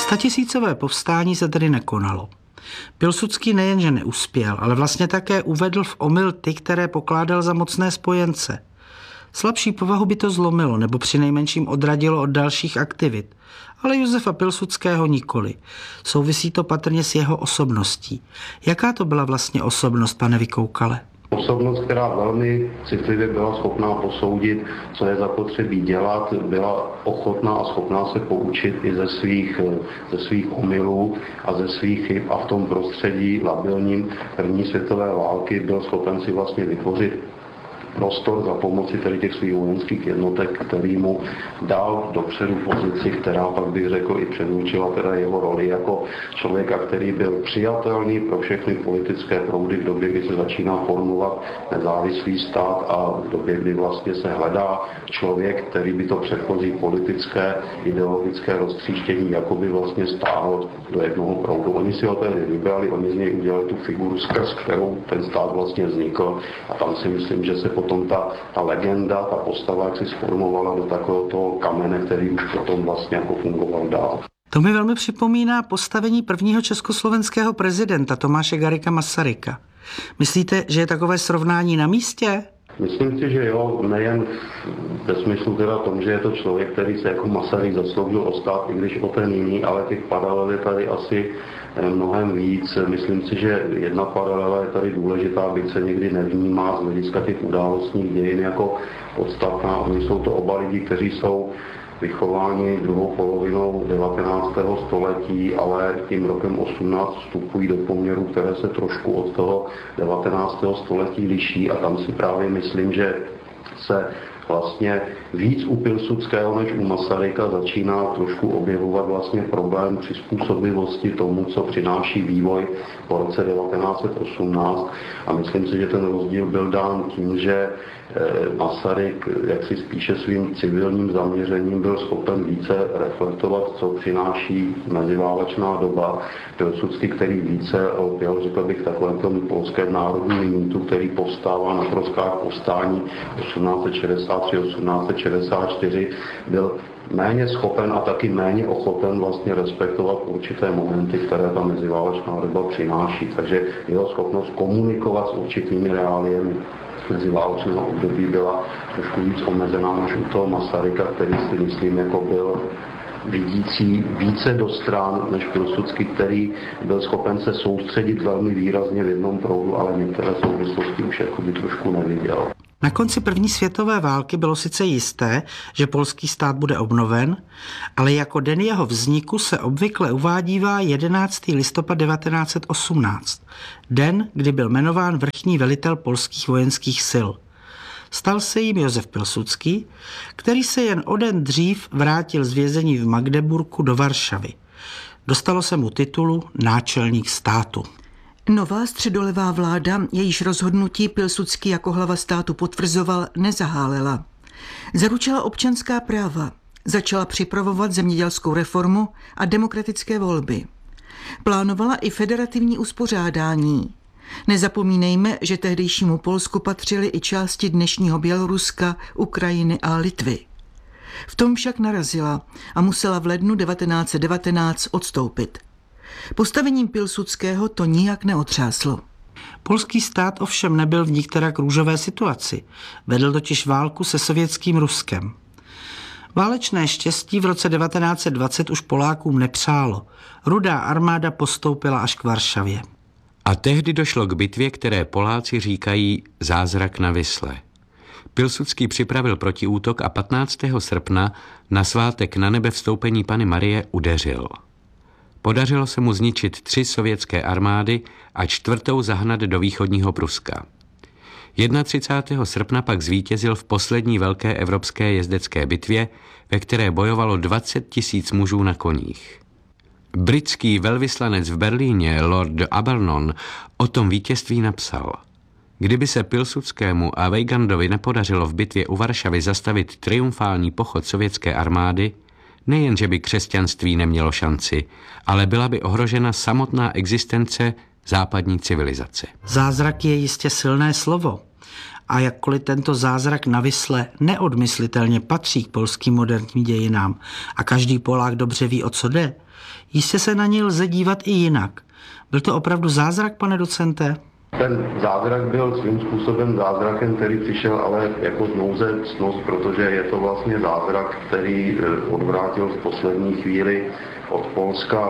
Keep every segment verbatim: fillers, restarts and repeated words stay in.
Statisícové povstání se tedy nekonalo. Pilsudský nejenže neuspěl, ale vlastně také uvedl v omyl ty, které pokládal za mocné spojence. Slabší povahu by to zlomilo, nebo přinejmenším odradilo od dalších aktivit. Ale Josefa Pilsudského nikoli. Souvisí to patrně s jeho osobností. Jaká to byla vlastně osobnost, pane Vykoukale? Osobnost, která velmi citlivě byla schopná posoudit, co je zapotřebí dělat, byla ochotná a schopná se poučit i ze svých, ze svých omylů a ze svých chyb a v tom prostředí labilním první světové války byl schopen si vlastně vytvořit prostor za pomoci tedy těch svých vojenských jednotek, který mu dal dopředu pozici, která pak bych řekl i předurčila teda jeho roli jako člověka, který byl přijatelný pro všechny politické proudy v době, kdy se začíná formovat nezávislý stát a v době, kdy vlastně se hledá člověk, který by to předchozí politické, ideologické roztříštění jakoby vlastně stáhl do jednoho proudu. Oni si ho tedy vybrali, oni z něj udělali tu figuru, skrz kterou ten stát vlastně vznikl a tam si myslím, že se potom ta, ta legenda, ta postava, jak si sformovala do takového toho kamene, který už potom vlastně jako fungoval dál. To mi velmi připomíná postavení prvního československého prezidenta Tomáše Garrigua Masaryka. Myslíte, že je takové srovnání na místě? Myslím si, že jo, nejen ve smyslu teda tom, že je to člověk, který se jako Masaryk zasloužil o stát, i když o ten jiný, ale těch paralel je tady asi mnohem víc. Myslím si, že jedna paralela je tady důležitá, byť se někdy nevnímá z hlediska těch událostních dějin jako podstatná. Oni jsou to oba lidi, kteří jsou vychováni druhou polovinou devatenáctého století, ale tím rokem osmnáct vstupují do poměrů, které se trošku od toho devatenáctého století liší a tam si právě myslím, že se vlastně víc u Pilsudského než u Masaryka začíná trošku objevovat vlastně problém přizpůsobivosti tomu, co přináší vývoj po roce devatenáct set osmnáct a myslím si, že ten rozdíl byl dán tím, že Masaryk, jak si spíše svým civilním zaměřením byl schopen více reflektovat, co přináší meziválečná doba. Pilsudský, který více opěl, řekl bych, takovém tom polském národním mýtu, který povstává na troskách povstání osmnáct set šedesát tři osmnáct set šedesát čtyři, byl méně schopen a taky méně ochoten vlastně respektovat určité momenty, které ta meziválečná doba přináší. Takže jeho schopnost komunikovat s určitými reáliemi meziválečného období byla trošku víc omezená než u toho Masaryka, který si myslím jako byl vidící více do stran než Pilsudský, který byl schopen se soustředit velmi výrazně v jednom proudu, ale některé souvislosti už jakoby trošku neviděl. Na konci první světové války bylo sice jisté, že polský stát bude obnoven, ale jako den jeho vzniku se obvykle uvádívá jedenáctého listopadu devatenáct set osmnáct, den, kdy byl jmenován vrchní velitel polských vojenských sil. Stal se jím Josef Pilsudský, který se jen o den dřív vrátil z vězení v Magdeburku do Varšavy. Dostalo se mu titulu náčelník státu. Nová středolevá vláda, jejíž rozhodnutí Pilsudský jako hlava státu potvrzoval, nezahálela. Zaručila občanská práva, začala připravovat zemědělskou reformu a demokratické volby. Plánovala i federativní uspořádání. Nezapomínejme, že tehdejšímu Polsku patřily i části dnešního Běloruska, Ukrajiny a Litvy. V tom však narazila a musela v lednu devatenáct set devatenáct odstoupit. Postavením Pilsudského to nijak neotřáslo. Polský stát ovšem nebyl v nikterak růžové situaci. Vedl totiž válku se sovětským Ruskem. Válečné štěstí v roce devatenáct set dvacet už Polákům nepřálo. Rudá armáda postoupila až k Varšavě. A tehdy došlo k bitvě, které Poláci říkají zázrak na Visle. Pilsudský připravil protiútok a patnáctého srpna na svátek na nebe vstoupení Panny Marie udeřil. Podařilo se mu zničit tři sovětské armády a čtvrtou zahnat do východního Pruska. třicátého prvního srpna pak zvítězil v poslední velké evropské jezdecké bitvě, ve které bojovalo dvacet tisíc mužů na koních. Britský velvyslanec v Berlíně, Lord Abernon, o tom vítězství napsal: Kdyby se Pilsudskému a Weigandovi nepodařilo v bitvě u Varšavy zastavit triumfální pochod sovětské armády, nejen, že by křesťanství nemělo šanci, ale byla by ohrožena samotná existence západní civilizace. Zázrak je jistě silné slovo. A jakkoliv tento zázrak na Visle neodmyslitelně patří k polským moderním dějinám a každý Polák dobře ví, o co jde, jistě se na něj lze dívat i jinak. Byl to opravdu zázrak, pane docente? Ten zázrak byl svým způsobem zázrakem, který přišel ale jako nouze ctnost, protože je to vlastně zázrak, který odvrátil v poslední chvíli od Polska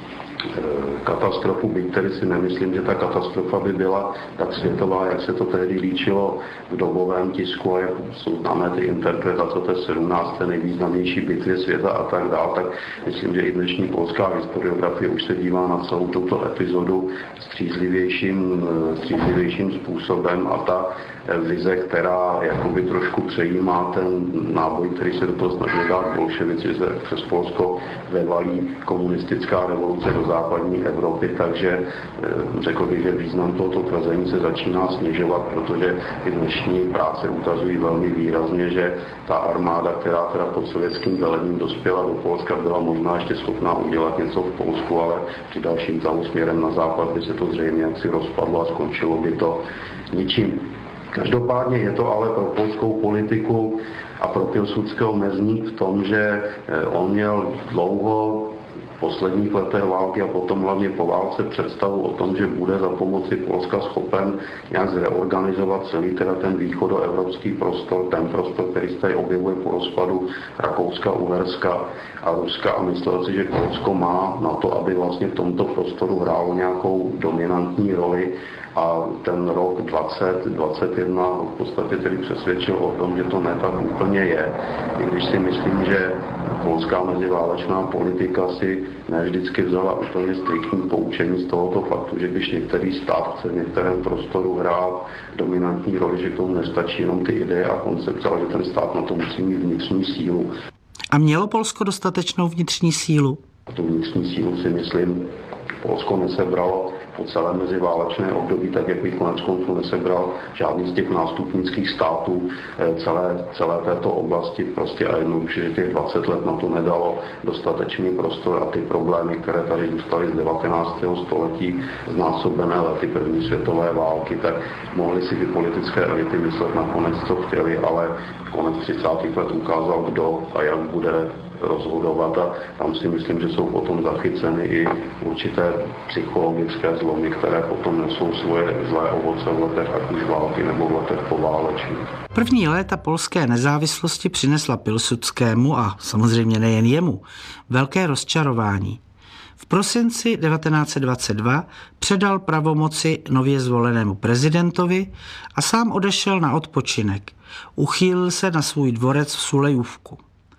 katastrofu, byť tedy si nemyslím, že ta katastrofa by byla tak světová, jak se to tehdy líčilo v dobovém tisku a jak jsou známé ty interpretace té sedmnácté nejvýznamnější bitvy světa a tak dále, tak myslím, že i dnešní polská historiografie už se dívá na celou tuto epizodu střízlivějším, střízlivějším způsobem a ta vize, která jakoby trošku přejímá ten náboj, který se do toho snaží dát bolševici, že se přes Polsko vevalí komunistická revoluce do západní Evropy, takže řekl bych, že význam tohoto tvrzení se začíná snižovat, protože i dnešní práce ukazují velmi výrazně, že ta armáda, která teda pod sovětským velením dospěla do Polska, byla možná ještě schopná udělat něco v Polsku, ale při dalším tahu směrem na západ by se to zřejmě jaksi rozpadlo a skončilo by to ničím. Každopádně je to ale pro polskou politiku a pro Pilsudského mezník v tom, že on měl dlouho v posledních letech války a potom hlavně po válce představu o tom, že bude za pomoci Polska schopen nějak zreorganizovat celý teda ten východoevropský prostor, ten prostor, který se tady objevuje po rozpadu Rakouska, Uherska a Ruska a myslel si, že Polsko má na to, aby vlastně v tomto prostoru hrálo nějakou dominantní roli. A ten rok dvacet dvacet jedna v podstatě tedy přesvědčil o tom, že to ne tak úplně je. I když si myslím, že polská meziválečná politika si ne vždycky vzala úplně striktní poučení z tohoto faktu, že když některý stát chce v některém prostoru hrát dominantní roli, že k tomu nestačí jenom ty ideje a koncepce, ale že ten stát na to musí mít vnitřní sílu. A mělo Polsko dostatečnou vnitřní sílu? Tu vnitřní sílu si myslím, Polsko nesebralo po celé meziválečné období, tak jak bych konec konců nesebral žádný z těch nástupnických států celé, celé této oblasti. Prostě a jednoduše, že těch dvacet let na to nedalo dostatečný prostor a ty problémy, které tady zůstaly z devatenáctého století znásobené lety první světové války, tak mohly si ty politické elity myslet nakonec, co chtěli, ale konec třicátých let ukázal, kdo a jak bude rozhodovat a tam si myslím, že jsou potom zachyceny i určité psychologické zlomy, které potom nesou svoje zlé ovoce v letech ať už války nebo v letech poválečných. První léta polské nezávislosti přinesla Pilsudskému a samozřejmě nejen jemu velké rozčarování. V prosinci devatenáct set dvacet dva předal pravomoci nově zvolenému prezidentovi a sám odešel na odpočinek. Uchýlil se na svůj dvorec v Sulejůvku.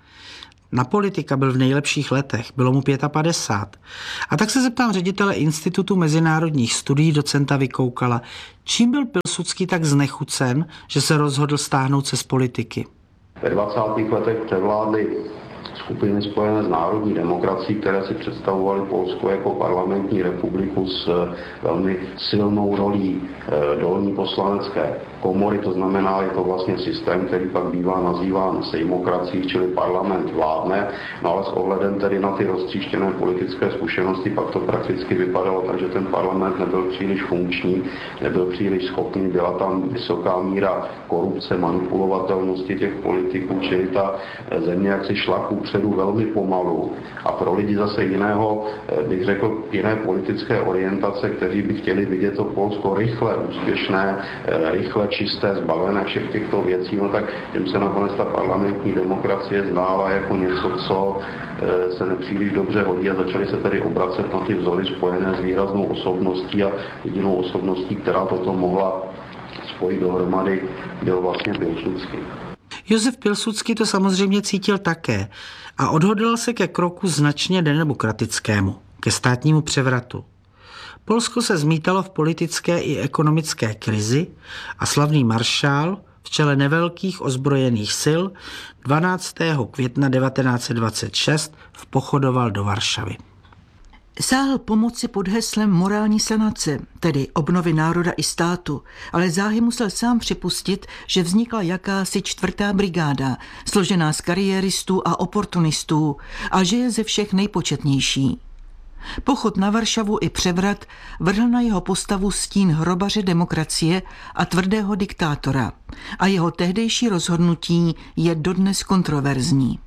Na politika byl v nejlepších letech, bylo mu padesát pět. A tak se zeptám ředitele Institutu mezinárodních studií docenta Vykoukala, čím byl Pilsudský tak znechucen, že se rozhodl stáhnout se z politiky. Ve dvacátých letech převládly skupiny spojené s národní demokracií, které si představovaly Polsko jako parlamentní republiku s velmi silnou rolí dolní poslanecké komory, to znamená, je to vlastně systém, který pak bývá nazýván sejmokracií, čili parlament vládne, no ale s ohledem tedy na ty roztříštěné politické zkušenosti pak to prakticky vypadalo tak, že ten parlament nebyl příliš funkční, nebyl příliš schopný, byla tam vysoká míra korupce, manipulovatelnosti těch politiků, čili ta země jak si šla kupředu velmi pomalu a pro lidi zase jiného, bych řekl, jiné politické orientace, kteří by chtěli vidět to Polsko rychle úspěšné, rychle čisté, zbavené všech těchto věcí, no tak těm se nakonec ta parlamentní demokracie zdála jako něco, co se nepříliš dobře hodí a začali se tedy obracet na ty vzory spojené s výraznou osobností a jedinou osobností, která toto mohla spojit dohromady, byl vlastně Pilsudský. Josef Pilsudský to samozřejmě cítil také a odhodlal se ke kroku značně nedemokratickému, ke státnímu převratu. Polsko se zmítalo v politické i ekonomické krizi a slavný maršál v čele nevelkých ozbrojených sil dvanáctého května devatenáct set dvacet šest vpochodoval do Varšavy. Sáhl pomoci pod heslem morální sanace, tedy obnovy národa i státu, ale záhy musel sám připustit, že vznikla jakási čtvrtá brigáda, složená z kariéristů a oportunistů a že je ze všech nejpočetnější. Pochod na Varšavu i převrat vrhl na jeho postavu stín hrobaře demokracie a tvrdého diktátora a jeho tehdejší rozhodnutí je dodnes kontroverzní.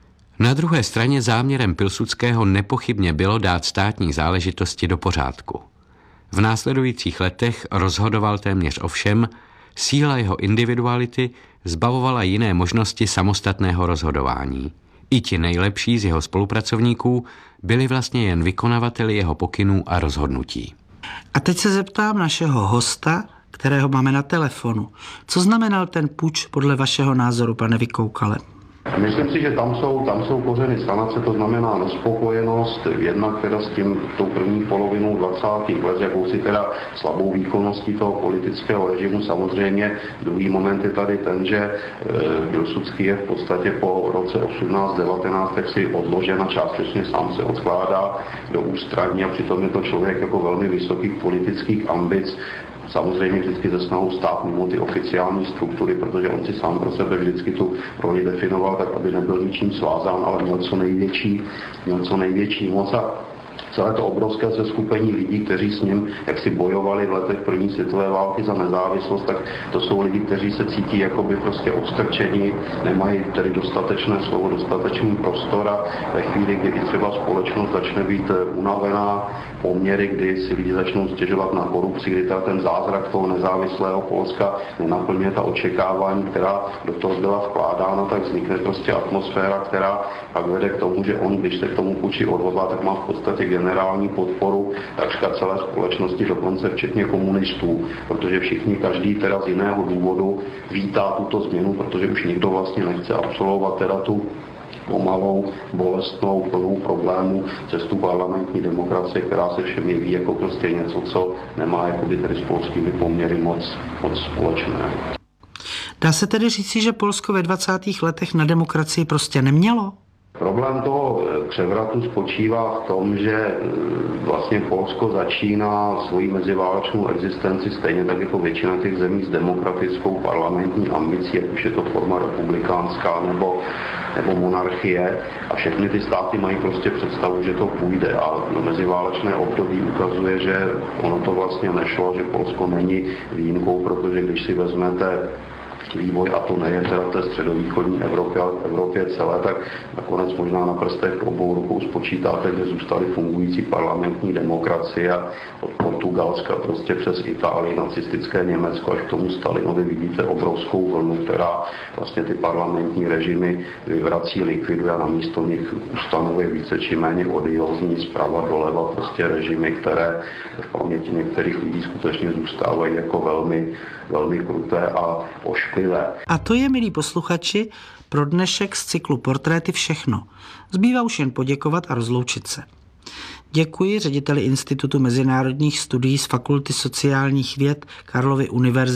Na druhé straně záměrem Pilsudského nepochybně bylo dát státní záležitosti do pořádku. V následujících letech rozhodoval téměř o všem, síla jeho individuality zbavovala jiné možnosti samostatného rozhodování. I ti nejlepší z jeho spolupracovníků byli vlastně jen vykonavateli jeho pokynů a rozhodnutí. A teď se zeptám našeho hosta, kterého máme na telefonu. Co znamenal ten puč podle vašeho názoru, pane Vykoukale? Myslím si, že tam jsou, tam jsou kořeny sanace, to znamená nespokojenost, jednak teda s tím tou první polovinou dvacátých let, jakousi teda slabou výkonností toho politického režimu. Samozřejmě druhý moment je tady ten, že Pilsudský je v podstatě po roce osmnáct devatenáct tak si odložen a částečně sám se odkládá do ústraní a přitom je to člověk jako velmi vysokých politických ambic, samozřejmě vždycky ze snahou stát mimo ty oficiální struktury, protože on si sám pro sebe vždycky tu roli definoval tak, aby nebyl ničím svázán, ale měl co největší, měl co největší moc a celé to obrovské seskupení lidí, kteří s ním jaksi bojovali v letech první světové války za nezávislost, tak to jsou lidi, kteří se cítí jakoby prostě odstrčeni, nemají tedy dostatečné slovo, dostatečný prostor a ve chvíli, kdy třeba společnost začne být unavená, poměry, kdy si lidi začnou stěžovat na korupci, kdy teda ten zázrak toho nezávislého Polska nenaplňuje ta očekávání, která do toho byla vkládána, tak vznikne prostě atmosféra, která pak vede k tomu, že on, když se k tomu puči odhodlá, tak má v podstatě generální podporu takřka celé společnosti, dokonce včetně komunistů, protože všichni, každý teda z jiného důvodu vítá tuto změnu, protože už nikdo vlastně nechce absolvovat teda tu pomalou, bolestnou, plnou problémů cestu parlamentní demokracie, která se všem jeví jako prostě něco, co nemá jakoby tedy s polskými poměry moc, moc společné. Dá se tedy říci, že Polsko ve dvacátých letech na demokracii prostě nemělo? Problém toho převratu spočívá v tom, že vlastně Polsko začíná svoji meziválečnou existenci stejně tak jako většina těch zemí s demokratickou parlamentní ambicí, ať už je to forma republikánská nebo, nebo monarchie. A všechny ty státy mají prostě představu, že to půjde. A meziválečné období ukazuje, že ono to vlastně nešlo, že Polsko není výjimkou, protože když si vezmete vývoj, a to nejen teda v té středovýchodní Evropě, ale v Evropě celé, tak nakonec možná na prstech obou rukou spočítáte, že zůstaly fungující parlamentní demokracie a od Portugalska prostě přes Itálii, nacistické Německo až k tomu Stalinovi vidíte obrovskou vlnu, která vlastně ty parlamentní režimy vyvrací, likviduje a namísto nich ustanovuje více či méně odiózní zprava doleva prostě režimy, které v paměti některých lidí skutečně zůstávají jako velmi, velmi kruté a ošklivé. A to je, milí posluchači, pro dnešek z cyklu Portréty všechno. Zbývá už jen poděkovat a rozloučit se. Děkuji řediteli Institutu mezinárodních studií z Fakulty sociálních věd Karlovy univerzity